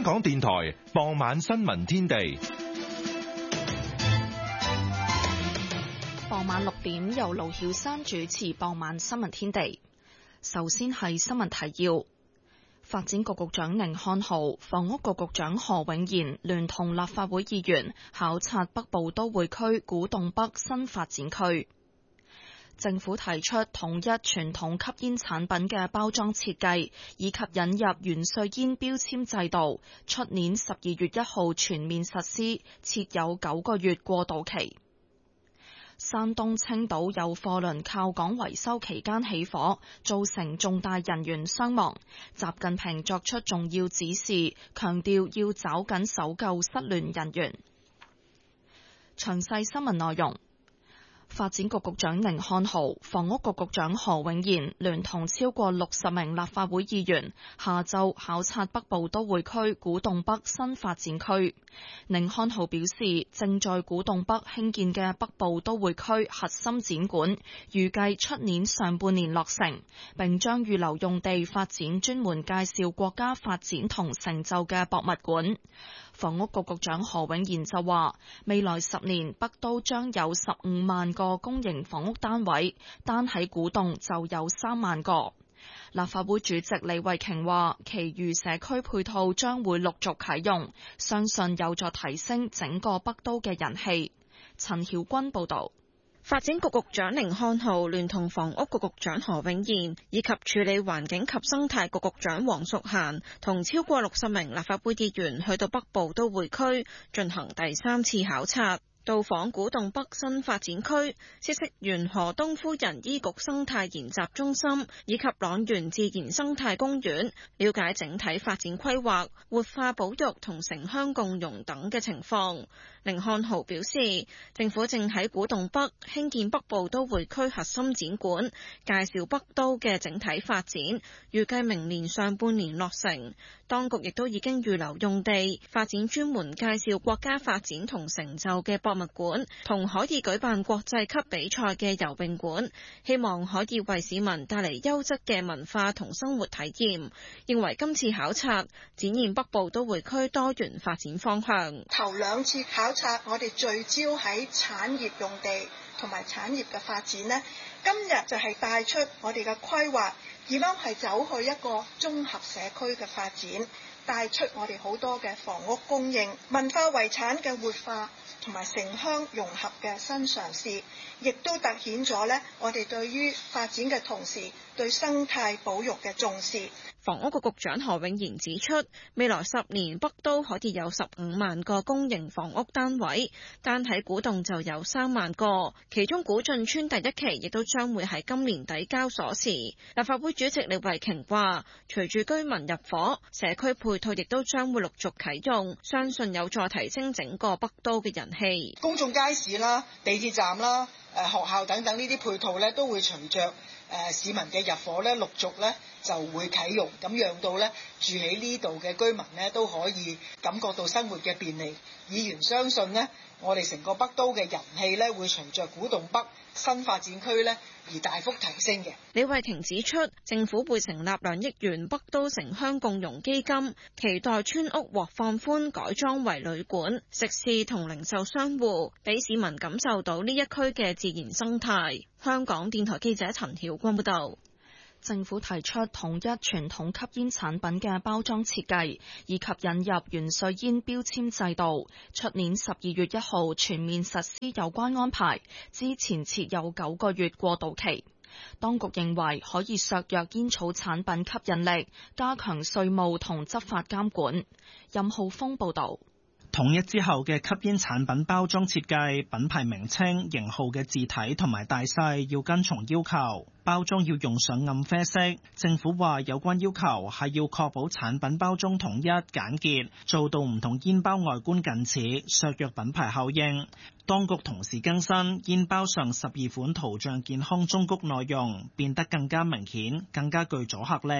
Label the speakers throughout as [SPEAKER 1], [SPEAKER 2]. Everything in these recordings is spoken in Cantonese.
[SPEAKER 1] 港電台傍晚新聞天地。
[SPEAKER 2] 傍晚6點由盧曉珊主持傍晚新聞天地。首先係新聞提要。發展局局長寧漢豪、房屋局局長何永賢聯同立法會議員考察北部都會區古洞北新發展區。政府提出統一傳統吸煙產品嘅包裝設計，以及引入圓碎煙標籤制度，出年12月1號全面實施，設有9個月過渡期。山東青島有貨輪靠港維修期間起火，造成重大人員傷亡。習近平作出重要指示，強調要抓緊搜救失聯人員。詳細新聞內容。發展局局長寧漢豪、房屋局局長何永賢聯同超過60名立法會議員下晝考察北部都會區古洞北新發展區。寧漢豪表示，正在古洞北興建嘅北部都會區核心展館，預計出年上半年落成，並將預留用地發展專門介紹國家發展同成就嘅博物館。房屋局局長何永賢就話，未來10年北都將有15萬個公營房屋單位，單喺古洞就有3萬個。立法會主席李慧瓊話，其餘社區配套將會陸續啟用，相信有助提升整個北都嘅人氣。陳曉君報導。
[SPEAKER 3] 發展局局長寧漢豪聯同房屋局局長何永賢以及處理環境及生態局局長黃淑嫻同超過60名立法會議員去到北部都會區進行第3次考察。到訪古洞北新發展區，嗇色園何東夫人醫局生態研習中心以及塱原自然生態公園，了解整體發展規劃、活化保育同城鄉共融等嘅情況。寧漢豪表示，政府正喺古洞北興建北部都會區核心展館，介紹北都嘅整體發展，預計明年上半年落成。當局亦都已經預留用地，發展專門介紹國家發展同成就嘅博物館，同可以舉辦國際級比賽嘅游泳館，希望可以為市民帶嚟優質嘅文化同生活體驗。認為今次考察展現北部都會區多元發展方向。
[SPEAKER 4] 頭2次考察我哋聚焦喺產業用地同埋產業嘅發展呢，今日就係帶出我哋嘅規劃點樣係走去一個綜合社區嘅發展，帶出我哋好多嘅房屋供應、文化遺產嘅活化同埋城鄉融合嘅新嘗試，亦都凸顯咗呢我哋對於發展嘅同時對生態保育嘅重視。
[SPEAKER 3] 房屋局局長何永賢指出，未來10年北都可以有15萬個公營房屋單位，單喺古洞就有3萬個，其中古晉村第1期亦都將會喺今年底交鎖匙。立法會主席李慧瓊話，隨住居民入伙，社區配套亦都將會陸續啟用，相信有助提升整個北都嘅人氣。
[SPEAKER 4] 公眾街市啦、地鐵站啦、學校等等呢啲配套咧，都會隨着市民嘅入伙咧，陸續咧就會啟用，咁讓到咧住喺呢度嘅居民咧都可以感覺到生活嘅便利。議員相信呢，我哋成個北都嘅人氣咧會隨着古洞北新發展區咧而大幅提升嘅。
[SPEAKER 3] 李慧瓊指出，政府會成立2億元北都城鄉共融基金，期待村屋獲放寬改裝為旅館、食肆同零售商戶，俾市民感受到呢一區嘅自然生態。香港電台記者陳曉君報道。
[SPEAKER 2] 政府提出統一傳統吸煙產品嘅包裝設計，以及引入圓碎煙標籤制度，出年12月1號全面實施有關安排，之前設有9個月過渡期。當局認為可以削弱煙草產品吸引力，加強稅務同執法監管。任浩峰報導。
[SPEAKER 5] 統一之後嘅吸煙產品包裝設計、品牌名稱、型號嘅字體同埋大細要跟從要求，包裝要用上暗啡色。政府話有關要求係要確保產品包裝統一簡潔，做到唔同煙包外觀近似，削弱品牌效應。當局同時更新煙包上12款圖像健康忠告內容，變得更加明顯，更加具阻嚇力。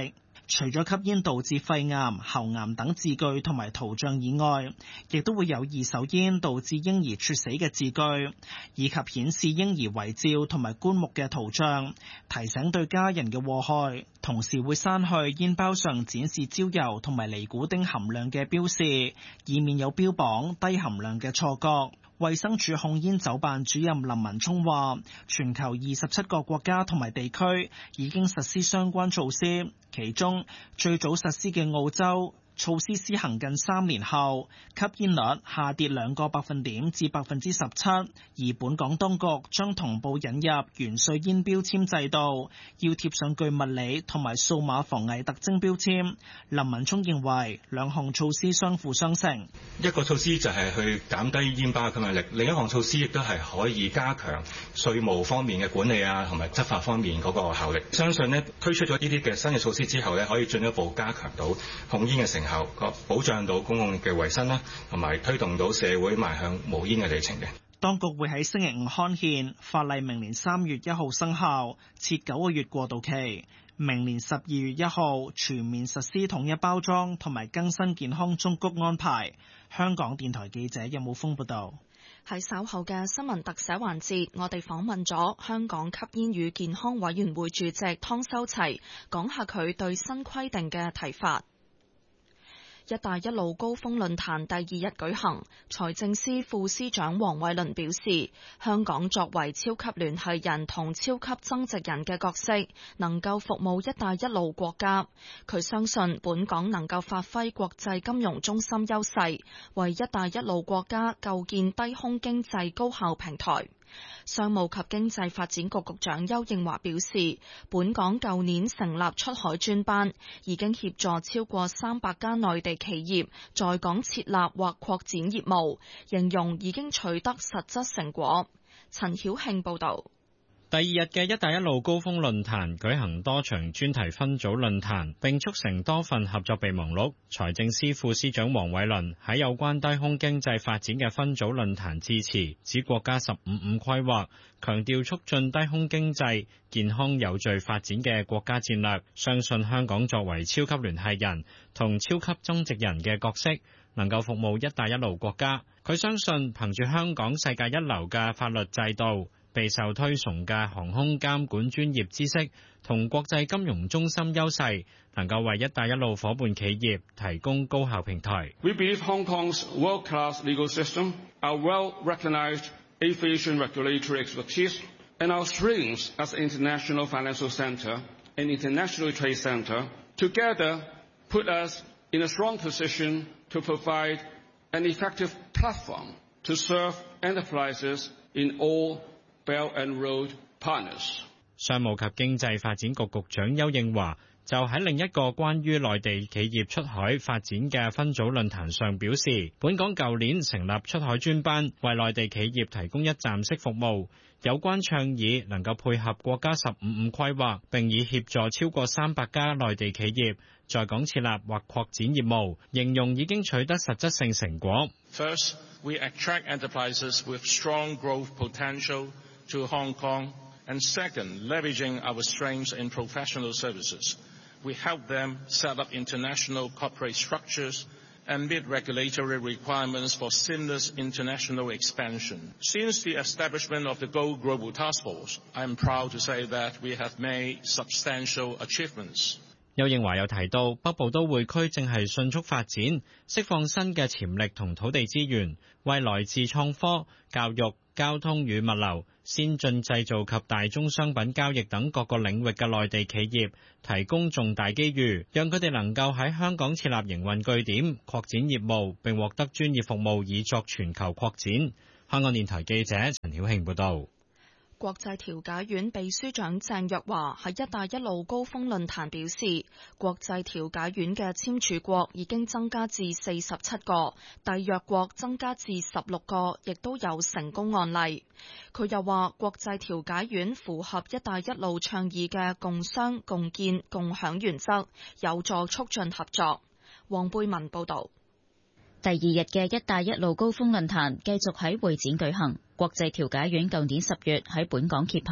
[SPEAKER 5] 除咗吸煙導致肺癌、喉癌等字句同埋圖像以外，亦都會有二手煙導致嬰兒猝死嘅字句，以及顯示嬰兒遺照同埋棺木嘅圖像，提醒對家人嘅禍害。同時會刪去煙包上展示焦油同埋尼古丁含量嘅標示，以免有標榜低含量嘅錯覺。衛生署控煙酒辦主任林文聰話，全球27個國家同埋地區已經實施相關措施，其中最早實施嘅澳洲，措施施行近3年後，吸煙率下跌2個百分點至17%，而本港當局將同步引入原稅煙標籤制度，要貼上具物理同埋數碼防偽特徵標籤。林文聰認為兩項措施相輔相成，
[SPEAKER 6] 一個措施就係去減低煙包嘅吸引力，另一項措施亦都係可以加強稅務方面嘅管理啊，同埋執法方面嗰個效力。相信呢，推出咗呢啲嘅新嘅措施之後呢，可以進一步加強到控煙嘅成效，保障到公共嘅衛生啦，同埋推動到社會邁向無煙嘅里程嘅。
[SPEAKER 5] 當局會喺星期5刊憲，法例明年3月1號生效，設9個月過渡期。明年12月1號全面實施統一包裝同埋更新健康忠告安排。香港電台記者任武峰報道。
[SPEAKER 2] 喺稍後嘅新聞特寫環節，我哋訪問咗香港吸煙與健康委員會主席湯修齊，講下佢對新規定嘅睇法。一帶一路高峰論壇第2日舉行，財政司副司長黃偉綸表示，香港作為超級聯繫人同超級增值人嘅角色，能夠服務一帶一路國家。佢相信本港能夠發揮國際金融中心優勢，為一帶一路國家構建低空經濟高效平台。商務及經濟發展局局長邱應華表示，本港舊年成立出海專班，已經協助超過300間內地企業在港設立或擴展業務，形容已經取得實質成果。陳曉慶報導。
[SPEAKER 7] 第2日嘅一帶一路高峰論壇舉行多場專題分組論壇，並促成多份合作備忘錄。財政司副司長黃偉綸喺有關低空經濟發展嘅分組論壇致辭，指國家15-5規劃強調促進低空經濟健康有序發展嘅國家戰略，相信香港作為超級聯繫人同超級增值人嘅角色，能夠服務一帶一路國家。佢相信憑住香港世界一流嘅法律制度，備受推崇嘅航空監管專業知識同國際金融中心優勢，能夠為一帶一路伙伴企業提供高效平台。
[SPEAKER 8] We believe Hong Kong's world-class legal system, our well-recognized aviation regulatory expertise, and our strengths as an international financial center and international trade center together put us in a strong position to provide an effective platform to serve enterprises in all Belt and Road partners。
[SPEAKER 7] 商務及經濟發展局局長邱應華就喺另一個關於內地企業出海發展嘅分組論壇上表示，本港舊年成立出海專班，為內地企業提供一站式服務。有關倡議能夠配合國家15-5規劃，並已協助超過300家內地企業在港設立或擴展業務，形容已經取得實質性成果。
[SPEAKER 9] First, we attract enterprises with strong growth potential to Hong Kong, and second, leveraging our strengths in professional services, we help them set up international corporate structures and meet regulatory requirements for seamless international expansion. Since the establishment of the Go Global Task Force, I am proud to say that we have made substantial achievements.
[SPEAKER 7] 邱應華又提到，北部都會區正係迅速發展，釋放新嘅潛力同土地資源，為來自創科、教育、交通與物流、先進製造及大宗商品交易等各個領域嘅內地企業提供重大機遇，讓佢哋能夠喺香港設立營運據點、擴展業務，並獲得專業服務以作全球擴展。香港電台記者陳曉慶報導。
[SPEAKER 2] 國際調解院秘書長鄭若驊喺一帶一路高峰論壇表示，國際調解院嘅簽署國已經增加至47個，締約國增加至16個，亦都有成功案例。佢又話，國際調解院符合一帶一路倡議嘅共商、共建、共享原則，有助促進合作。黃貝文報導。
[SPEAKER 10] 第2日嘅一帶一路高峰論壇繼續喺會展舉行。國際調解院舊年10月喺本港揭牌，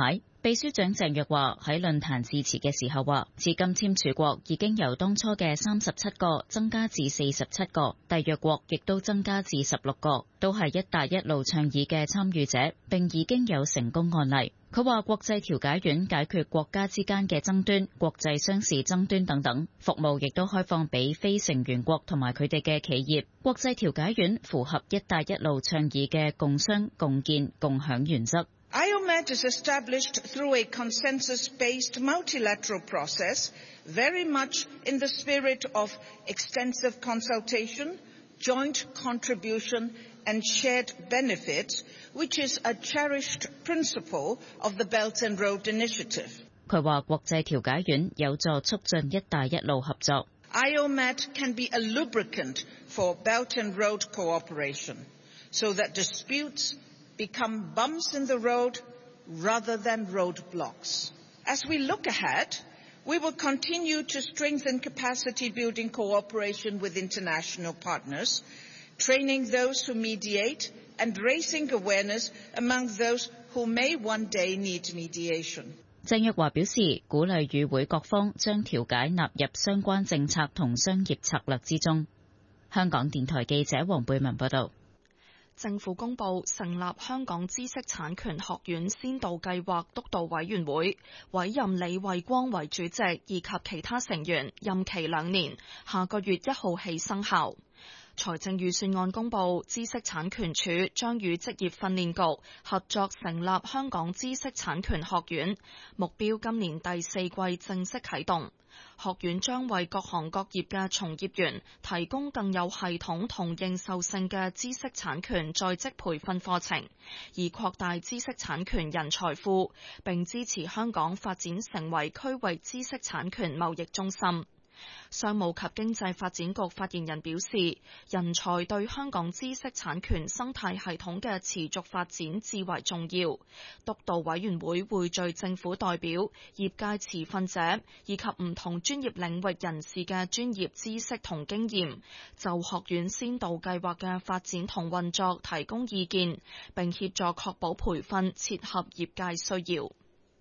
[SPEAKER 10] 秘書長鄭若驊喺論壇致辭嘅時候話，至今簽署國已經由當初嘅37個增加至47個，締約國亦都增加至16個，都係一帶一路倡議嘅參與者，並已經有成功案例。佢話國際調解院解決國家之間嘅爭端、國際商事爭端等等，服務亦都開放俾非成員國同埋佢哋嘅企業。國際調解院符合一帶一路倡議嘅共商、共建、共享原則。
[SPEAKER 11] IOMET is established through a consensus-based multilateral process, very much in the spirit of extensive consultation, joint contribution, and shared benefits, which is a cherished principle of the Belt and Road Initiative.
[SPEAKER 10] 佢話國際調解院有助促進一帶一路合作。
[SPEAKER 11] IOMET can be a lubricant for Belt and Road cooperation, so that disputes become bumps in the road rather than roadblocks. As we look ahead, we will continue to strengthen capacity-building cooperation with international partners, training those who mediate and raising awareness among those who may one day need mediation.
[SPEAKER 10] 鄭若驊表示，鼓勵與會各方將調解納入相關政策同商業策略之中。香港電台記者黃貝文報道。
[SPEAKER 2] 政府公布成立香港知識產權學院先導計劃督導委員會，委任李慧光為主席以及其他成員，任期2年，下個月1號起生效。財政預算案公布，知識產權署將與職業訓練局合作成立香港知識產權學院，目標今年第4季正式啟動。學院將為各行各業嘅從業員提供更有系統同認受性嘅知識產權在職培訓課程，以擴大知識產權人才庫，並支持香港發展成為區域知識產權貿易中心。商務及經濟發展局發言人表示，人才對香港知識產權生態系統嘅持續發展至為重要。督導委員會匯聚政府代表、業界持份者以及唔同專業領域人士嘅專業知識同經驗，就學院先導計劃嘅發展同運作提供意見，並協助確保培訓切合業界需要。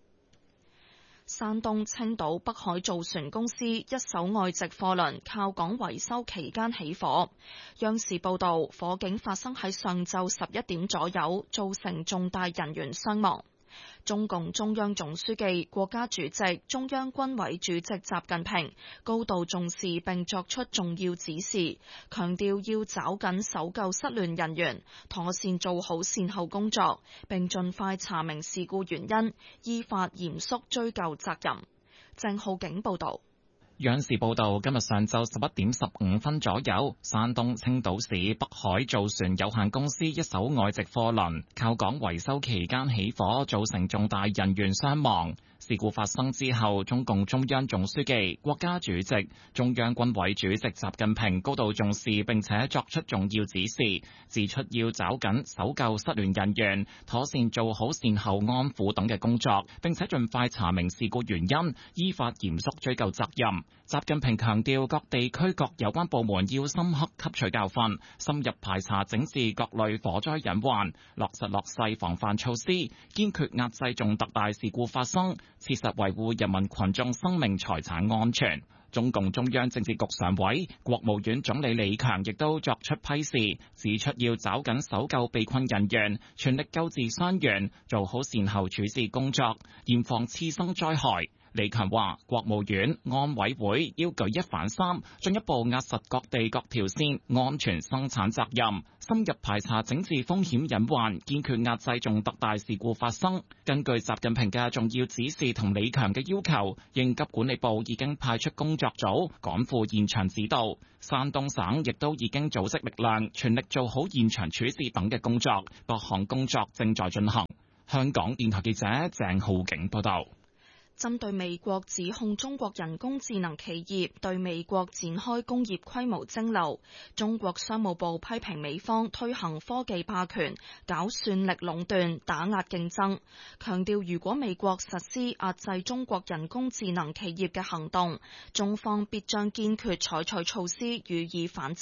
[SPEAKER 2] 山東青島北海造船公司一艘外籍貨輪靠港維修期間起火。央視報道，火警發生喺上晝11點左右，造成重大人員傷亡。中共中央總書記、國家主席、中央軍委主席習近平高度重視並作出重要指示，強調要抓緊搜救失聯人員，妥善做好善後工作，並盡快查明事故原因，依法嚴肅追究責任。鄭浩景報道。
[SPEAKER 12] 央視報道，今日上晝11點15分左右，山東青島市北海造船有限公司一艘外籍貨輪靠港維修期間起火，造成重大人員傷亡。事故發生之後，中共中央總書記、國家主席、中央軍委主席習近平高度重視並且作出重要指示，指出要抓緊搜救失聯人員，妥善做好善後安撫等嘅工作，並且盡快查明事故原因，依法嚴肅追究責任。習近平強調，各地區各有關部門要深刻吸取教訓，深入排查整治各類火災隱患，落實落細防範措施，堅決壓制重特大事故發生，切實維護人民群眾生命財產安全。中共中央政治局常委、國務院總理李強亦都作出批示，指出要抓緊搜救被困人員，全力救治傷員，做好善後處置工作，嚴防次生災害。李強話，國務院、安委會要舉一反三，進一步壓實各地各條線安全生產責任，深入排查整治風險隱患，堅決壓制重特大事故發生。根據習近平嘅重要指示同李強嘅要求，應急管理部已經派出工作組趕赴現場指導，山東省亦都已經組織力量，全力做好現場處置等嘅工作，各項工作正在進行。香港電台記者鄭浩景報道。
[SPEAKER 2] 針對美國指控中國人工智能企業對美國展開工業規模蒸餾，中國商務部批評美方推行科技霸權、搞算力壟斷、打壓競爭，強調如果美國實施壓制中國人工智能企業嘅行動，中方必將堅決採取措施予以反制。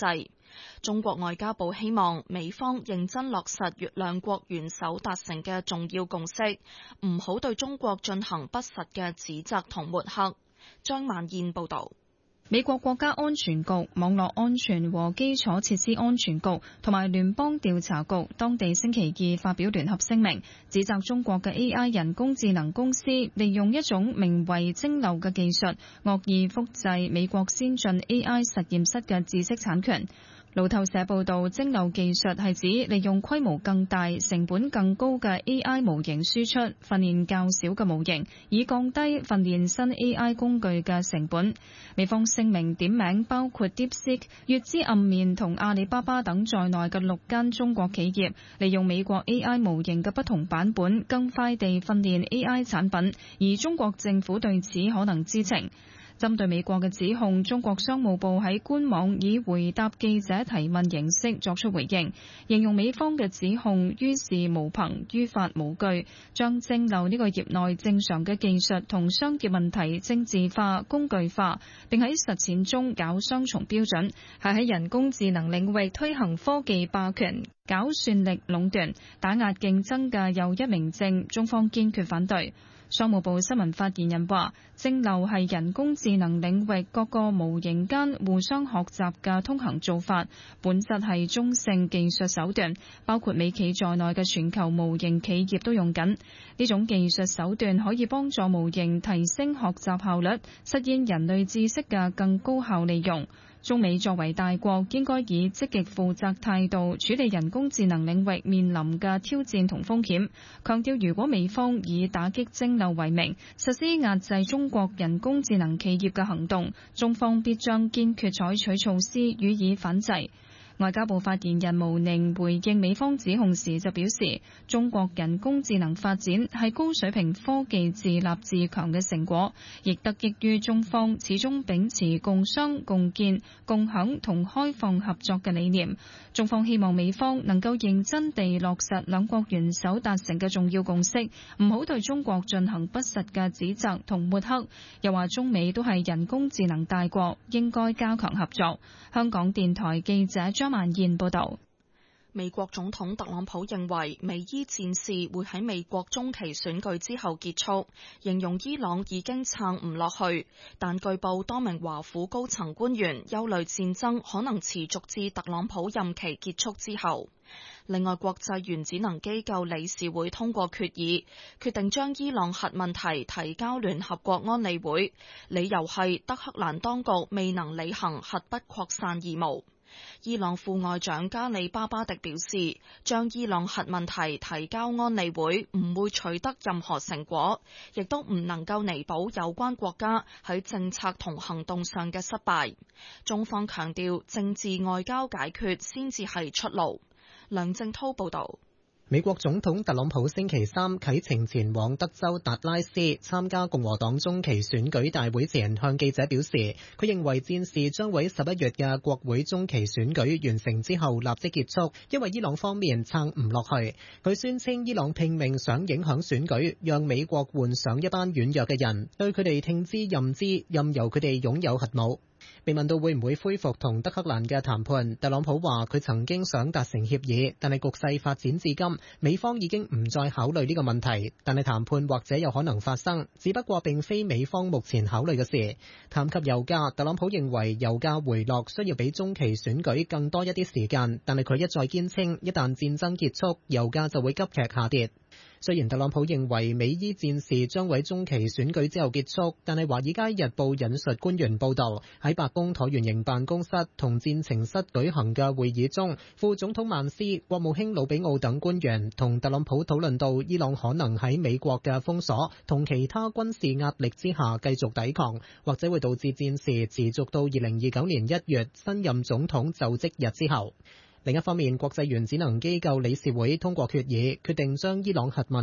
[SPEAKER 2] 中國外交部希望美方認真落實與兩國元首達成嘅重要共識，唔好對中國進行不實嘅指責同抹黑。張曼燕報導。
[SPEAKER 13] 美國國家安全局、網絡安全和基礎設施安全局同埋聯邦調查局當地星期二發表聯合聲明，指責中國嘅 AI 人工智能公司利用一種名為蒸餾嘅技術，惡意複製美國先進 AI 實驗室嘅知識產權。路透社報道，蒸餾技術係指利用規模更大、成本更高嘅 AI 模型輸出，訓練較少嘅模型，以降低訓練新 AI 工具嘅成本。美方聲明點名包括 DeepSeek、月之暗面同阿里巴巴等在內嘅6間中國企業，利用美國 AI 模型嘅不同版本，更快地訓練 AI 產品，而中國政府對此可能知情。針對美國嘅指控，中國商務部喺官網以回答記者提問形式作出回應，形容美方嘅指控於事無憑、於法無據，將蒸餾呢個業內正常嘅技術同商業問題政治化、工具化，並喺實踐中搞雙重標準，係喺人工智能領域推行科技霸權、搞算力壟斷、打壓競爭嘅又一明證，中方堅決反對。商務部新聞發言人話，蒸餾係人工智能領域各個模型間互相學習嘅通行做法，本質係中性技術手段，包括美企在內嘅全球模型企業都用緊。呢種技術手段可以幫助模型提升學習效率，實現人類知識嘅更高效利用。中美作為大國，應該以積極負責態度處理人工智能領域面臨嘅挑戰同風險，強調如果美方以打擊蒸餾為名，實施壓制中國人工智能企業嘅行動，中方必將堅決採取措施予以反制。外交部發言人毛寧回應美方指控時就表示，中國人工智能發展係高水平科技自立自強嘅成果，亦得益於中方始終秉持共商共建共享同開放合作嘅理念。中方希望美方能夠認真地落實兩國元首達成嘅重要共識，唔好對中國進行不實嘅指責同抹黑。又話中美都係人工智能大國，應該加強合作。香港電台記者張曼燕報道。
[SPEAKER 2] 美國總統特朗普認為美伊戰事會喺美國中期選舉之後結束，形容伊朗已經撐唔落去，但據報多名華府高層官員憂慮戰爭可能持續至特朗普任期結束之後。另外，國際原子能機構理事會通過決議，決定將伊朗核問題提交聯合國安理會，理由係德黑蘭當局未能履行核不擴散義務。伊朗副外長加里巴巴迪表示，將伊朗核問題提交安理會唔會取得任何成果，亦都唔能夠彌補有關國家喺政策同行動上嘅失敗。中方強調，政治外交解決先至係出路。梁正濤報道。
[SPEAKER 14] 美國總統特朗普星期三啟程前往德州達拉斯參加共和黨中期選舉大會前，向記者表示，佢認為戰事將會喺11月嘅國會中期選舉完成之後立即結束，因為伊朗方面撐唔落去。佢宣稱伊朗拼命想影響選舉，讓美國換上一班軟弱嘅人，對佢哋聽之任之，任由佢哋擁有核武。被問到會唔會恢復同德黑蘭嘅談判，特朗普話佢曾經想達成協議，但係局勢發展至今，美方已經唔再考慮呢個問題，但係談判或者有可能發生，只不過並非美方目前考慮嘅事。談及油價，特朗普認為油價回落需要比中期選舉更多一啲時間，但係佢一再堅稱，一旦戰爭結束，油價就會急劇下跌。雖然特朗普認為美伊戰事將喺中期選舉之後結束，但係《華爾街日報》引述官員報導，喺白宮橢圓形辦公室同戰情室舉行嘅會議中，副總統曼斯、國務卿魯比奧等官員同特朗普討論到伊朗可能喺美國嘅封鎖同其他軍事壓力之下繼續抵抗，或者會導致戰事持續到2029年1月新任總統就職日之後。另一方面，國際原子能機構理事會通過決議，決定將伊朗核問